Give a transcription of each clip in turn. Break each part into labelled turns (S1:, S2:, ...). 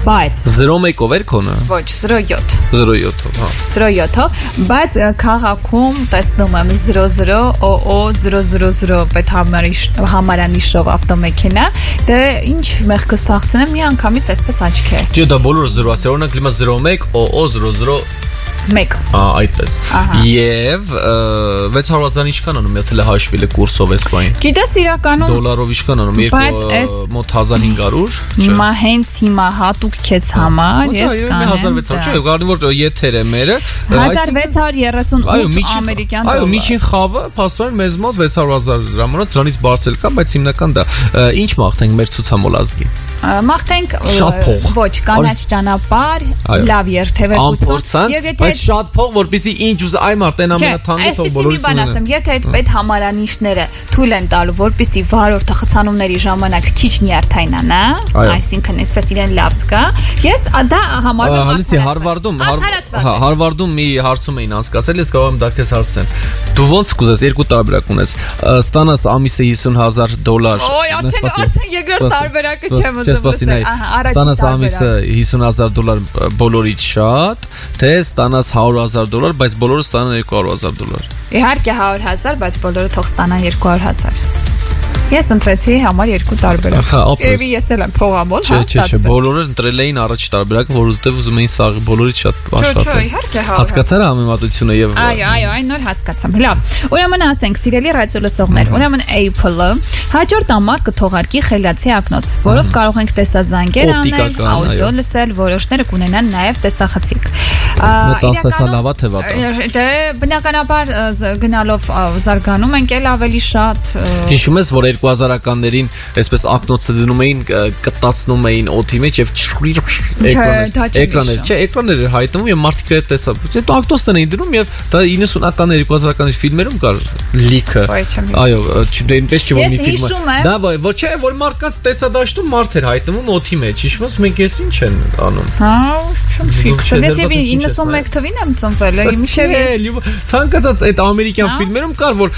S1: Բայց
S2: 0.1-ով էր քոնը։
S1: Ոչ, 0.7
S2: 0.7-ով, հա։
S1: 0.7-ով, բայց քաղաքում տեսնում եմ 00 OO 000 պետհամարանիշով ավտոմեքենա, դե ինչ մեղքը ստեղծեմ մի անգամից այսպես աչքեր։
S2: Դե դա բոլորը 0-ը, օրինակ լիմա 01 OO 00
S1: 1
S2: այդպես եւ 600,000 ինչքան անում է թելը հաշվիլը կուրսով էսպայն
S1: Գիտես իրականում
S2: դոլարով ինչքան անում մոտ 1500
S1: հիմա հենց հիմա հատուկ քեզ համար ես կանեմ
S2: 1600 չէ գարնի որ եթեր է մերը
S1: 1638 ամերիկյան դոլար
S2: այո միջին խավը փաստորեն մեզ մոտ 600,000 դրամ ունա դրանից բարձր կա բայց հիմնական դա ինչ մաղթենք մեր ցուցամոլազգի
S1: մաղթենք
S2: շատ փող
S1: ոչ կանաչ ճանապարհ լավ երթևեկություն եւ եթե
S2: շատ փող որպեսի ինչ ուզ այ մարտեն ամենաթանկը թող բոլորը
S1: բան ասեմ եթե այդ պետ համարանիշները թույլ են տալու որպեսի վարորդը խցանումների ժամանակ քիչ նյարդայնանա այսինքն այսպես իրեն լավ զգա ես դա համարում եմ
S2: Հարվարդում մի հարցում էին անցկացել ես կարող եմ դա քեզ հարցնեմ դու ոնց կուզես երկու տարբերակ ունես ստանաս ամիսը $50,000
S1: օй արդեն երկրորդ տարբերակը չեմ ուզում
S2: ստանաս ամիսը $50,000 բոլորից շատ թե ստանաս $100,000 բայց բոլորը ստանան $200,000
S1: Իհարկե 100,000 բայց բոլորը թող ստանան 200,000 Ես ընտրեցի համար երկու տարբերակ Եվ ես էլ եմ փողամոլ
S2: Չէ, բոլորը ընտրել էին առաջ տարբերակը որ ուզում էին սաղ բոլորից շատ աշխատել
S1: Չէ, իհարկե
S2: Հասկացար համեմատությունը եւ
S1: Այո, այն նոր հասկացամ Լավ, ուրեմն ասենք սիրելի ռադիոլսողներ ուրեմն Apple-ը հաջորդ ամառ կթողարկի խելացի ակնոց որով կարող ենք տեսազանգեր անել, աուդիո լսել, որոշները կունենան նաեւ տեսախցիկ
S2: լավա թե վատա
S1: Դե բնականաբար գնալով զարգանում ենք էլ ավելի շատ
S2: Հիշում ես որ 2000-ականներին այսպես ակնոցը դնում էին կտացնում էին օդի մեջ եւ էկրաններ հայտնում եւ մարդիկ էր տեսա հետո ակնոցն էին դնում եւ դա 90-ականների 2000-ականների ֆիլմերում կար լիքը այո չինպես չի որ մի ֆիլմ դա ոչ չէ որ մարդկանց տեսադաշտում մարդ էր հայտնվում օդի մեջ հիշում ես մենք էս ինչ են անում
S1: հա ֆիքս ես 91 թվին եմ ծնվել միշտ
S2: ցանկացած այդ ամերիկյան ֆիլմերում կար որ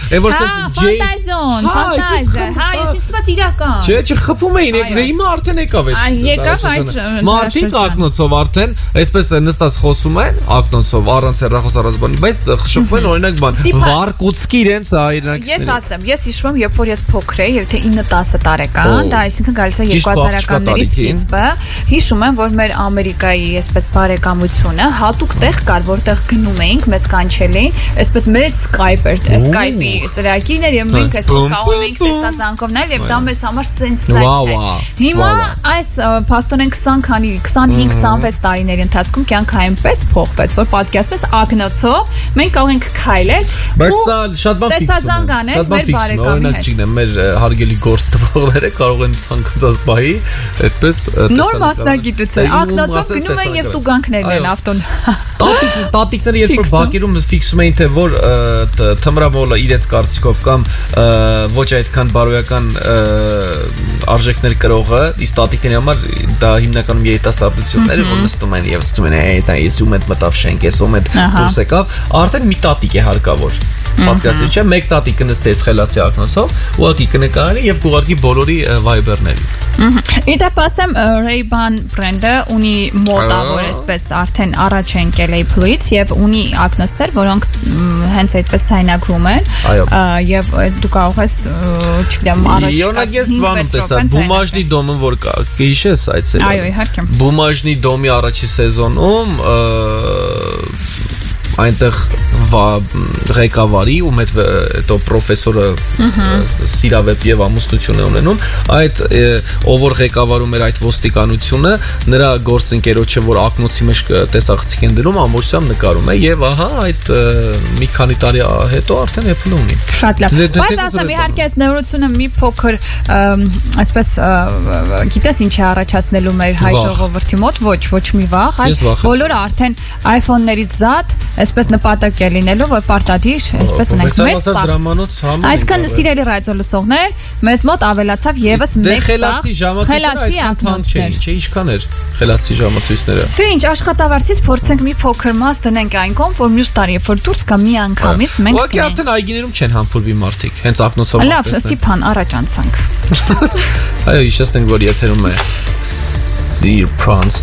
S1: ֆանտազիոն Հա, ես ինձ թվաց իրական
S2: Չէ, խփում էին, հիմա արդեն եկավ
S1: Եկավ այդ
S2: Մարդիկ ակնոցով արդեն, այսպես նստած խոսում են Ակնոցով, առանց հեռախոս առանցբանի Բայց շփվում են օրինակ բան Վարկուցկի իրենց
S1: Ես ասեմ, ես հիշում եմ, երբ որ ես փոքր էի Եթե 9-10 տարեկան Դա այսինքն գալիս է 2000-ականների սկիզբը Հիշում եմ, որ մեր Ամերիկայի այսպես բարեկամությունը Հատուկ տեղ կար, որտեղ գնում էինք Մեզ կանչել էին, այսպես մեծ Skype-ի ծրագիրն էր Եվ մենք այսպես կարող էինք տեսազանգովնել եւ դա մեզ համար սենսացիա է։ Հիմա այս փաստորեն 25-26 տարիների ընթացքում կյանքը այնպես փոխվեց, որ պատկերացնես ակնոցով մենք կարող ենք քայլել
S2: բայց սա շատ բան
S1: տեսազանգանել մեր բարեկամի հետ։
S2: Չգիտեմ, մեր հարգելի գործ տվողները կարող են ցանկացած բայի այդպես
S1: նոր մասնագիտություն ակնոցով գնում են եւ տուգանքներն են ավտոն։
S2: Տատիկները երբ որ բակերում ֆիքսում էին թե որ թմրամոլը իրենց կարծիքով կամ ոչ այդքան բարոյական արժեքներ կրողը իսկ տատիկների համար դա հիմնականում երիտասարդություններ որ նստում են եւ ասում են դա ես ում հետ մտավ շենք ես ում հետ դուրս եկավ արդեն մի տատիկ է հարկավոր պատկասի չէ մեկ տատիկ կնստես խելացի ակնոցով ուղղակի կնկարի եւ կուղարկի բոլորի վայբերներին
S1: Իդեպ ասեմ Ray-Ban բրենդը ունի մոտավոր այսպես արդեն առաջ է ընկել Apple-ից եւ ունի ակնոցներ, որոնք հենց այդպես ցայնագրում են եւ դու կարող ես չգիտեմ առաջ
S2: Իոնակ ես բանում տեսա Բումաժնի դոմը որ կհիշես այդ սերիալը
S1: Այո, իհարկե
S2: Բումաժնի դոմի առաջի սեզոնում այնտեղ ղեկավարի ու մեծ հետո պրոֆեսորը սիրավեպ եւ ամուսնություն է ունենում այդ ով որ ղեկավարում էր այդ ոստիկանությունը նրա գործընկերոջը որ ակնոցի մեջ տեսախցիկ են դնում ամբողջությամբ նկարում է եւ ահա այդ մի քանի տարի հետո արդեն Apple-ը ունի
S1: շատ լավ բայց ասեմ իհարկե այս նորությունը մի փոքր այսպես գիտես ինչ է առաջացնելու մեր հայ ժողովրդի մոտ ոչ մի վախ այլ բոլորը արդեն iPhone-ներից զատ այսպես նպատակ է լինելու որ պարտադիր այսպես ունենք մեծ ծախս այսքան սիրելի ռադիոլսողներ մեզ մոտ ավելացավ եւս մեկ ծախս խելացի ակնոցներ
S2: չէ ինչքան էր խելացի ժամացույցները
S1: դե ինչ աշխատավարձից փորձենք մի փոքր մաս դնենք այն կողմ որ մյուս տարի երբ որ դուրս կա մի անգամից մենք
S2: ուղղակի արդեն այգիներում չեն համբուրվի մարդիկ հենց ակնոցով
S1: լավ սիփան առաջ անցանք
S2: այո հիշեցնենք որ եթերում է Sir Prince